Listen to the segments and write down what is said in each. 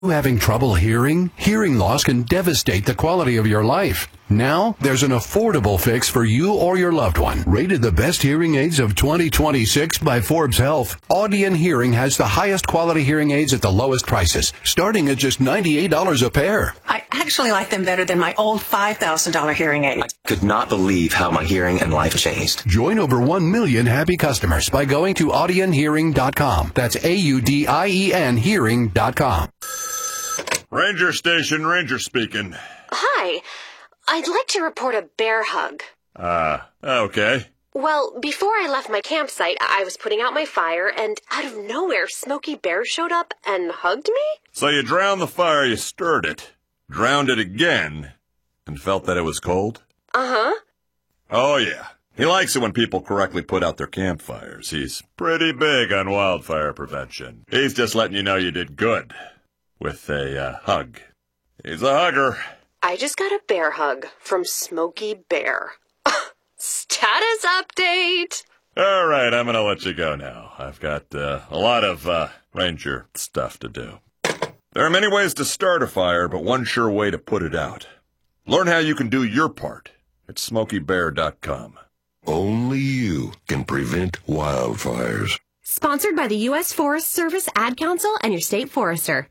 Having trouble hearing? Hearing loss can devastate the quality of your life. Now, there's an affordable fix for you or your loved one. Rated the best hearing aids of 2026 by Forbes Health, Audion Hearing has the highest quality hearing aids at the lowest prices, starting at just $98 a pair. I actually like them better than my old $5,000 hearing aid. I could not believe how my hearing and life changed. Join over 1 million happy customers by going to audionhearing.com. That's AUDIEN hearing.com. Ranger Station, Ranger speaking. Hi. I'd like to report a bear hug. Okay. Well, before I left my campsite, I was putting out my fire, and out of nowhere, Smokey Bear showed up and hugged me? So you drowned the fire, you stirred it, drowned it again, and felt that it was cold? Uh-huh. Oh, yeah. He likes it when people correctly put out their campfires. He's pretty big on wildfire prevention. He's just letting you know you did good. With a hug. He's a hugger. I just got a bear hug from Smokey Bear. Status update! All right, I'm going to let you go now. I've got a lot of ranger stuff to do. There are many ways to start a fire, but one sure way to put it out. Learn how you can do your part at SmokeyBear.com. Only you can prevent wildfires. Sponsored by the U.S. Forest Service, Ad Council, and your state forester.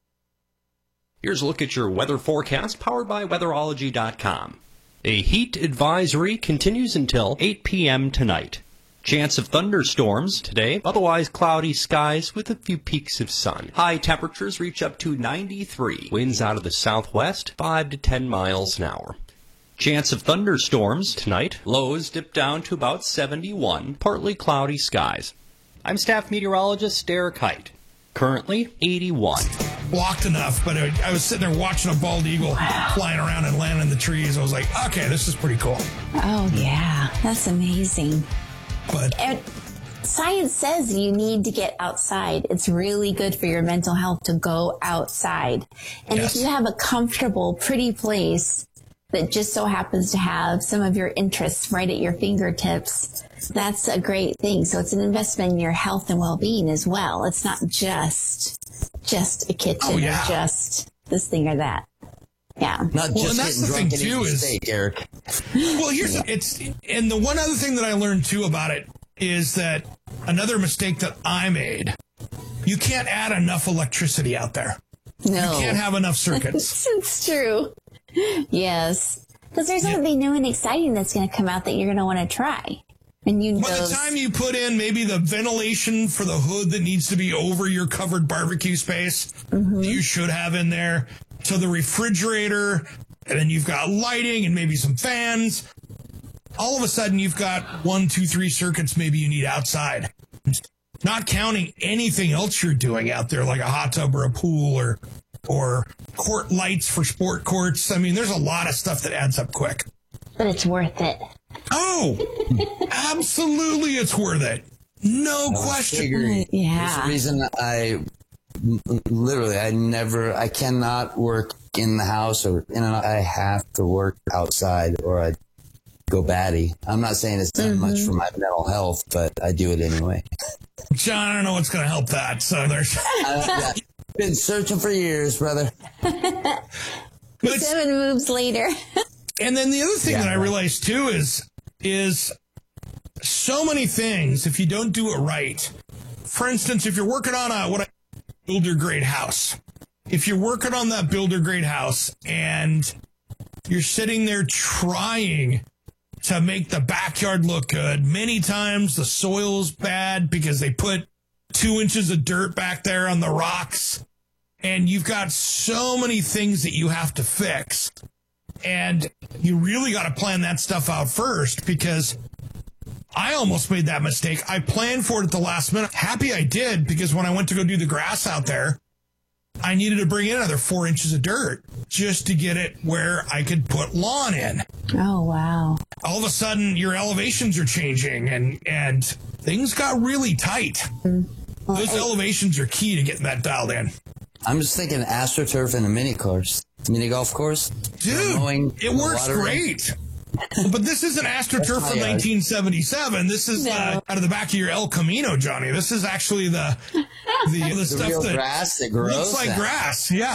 Here's a look at your weather forecast powered by weatherology.com. A heat advisory continues until 8 p.m. tonight. Chance of thunderstorms today, otherwise cloudy skies with a few peaks of sun. High temperatures reach up to 93. Winds out of the southwest, 5 to 10 miles an hour. Chance of thunderstorms tonight. Lows dip down to about 71. Partly cloudy skies. I'm staff meteorologist Derek Height. Currently 81. Blocked enough, but I was sitting there watching a bald eagle flying around and landing in the trees. I was like, okay, this is pretty cool. Oh, yeah. That's amazing. But science says you need to get outside. It's really good for your mental health to go outside. And yes. If you have a comfortable, pretty place that just so happens to have some of your interests right at your fingertips, that's a great thing. So it's an investment in your health and well-being as well. It's not just a kitchen or just this thing or that. Yeah. Not just getting drunk and eating steak, Eric. Well, and the one other thing that I learned too about it is that another mistake that I made, you can't add enough electricity out there. No. You can't have enough circuits. It's true. Yes. Because there's something new and exciting that's going to come out that you're going to want to try. And by the time you put in maybe the ventilation for the hood that needs to be over your covered barbecue space, you should have in there, to the refrigerator, and then you've got lighting and maybe some fans. All of a sudden, you've got 1, 2, 3 circuits maybe you need outside. Not counting anything else you're doing out there, like a hot tub or a pool or court lights for sport courts. I mean, there's a lot of stuff that adds up quick. But it's worth it. Oh, absolutely it's worth it. No question. Yeah. That's the reason I cannot work in the house or in and out. I have to work outside or I go batty. I'm not saying it's not much for my mental health, but I do it anyway. John, I don't know what's going to help that. So there's... I've been searching for years, brother. 7 moves later. And then the other thing that I realized too is so many things, if you don't do it right. For instance, if you're working on a builder grade house, if you're working on that builder grade house and you're sitting there trying to make the backyard look good, many times the soil's bad because they put 2 inches of dirt back there on the rocks, and you've got so many things that you have to fix. And you really got to plan that stuff out first, because I almost made that mistake. I planned for it at the last minute. Happy I did, because when I went to go do the grass out there, I needed to bring in another 4 inches of dirt just to get it where I could put lawn in. Oh, wow. All of a sudden, your elevations are changing, and things got really tight. Those elevations are key to getting that dialed in. I'm just thinking AstroTurf and a mini golf course. Dude, it works great. But this isn't AstroTurf from 1977. This is out of the back of your El Camino, Johnny. This is actually the stuff real that grass that grows. looks like grass. Yeah.